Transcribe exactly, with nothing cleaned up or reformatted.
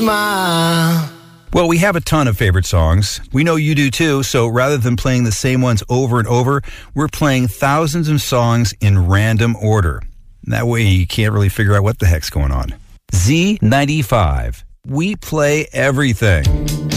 Ma. Well, we have a ton of favorite songs. We know you do too, so rather than playing the same ones over and over, we're playing thousands of songs in random order. That way you can't really figure out what the heck's going on. Z ninety-five. We play everything.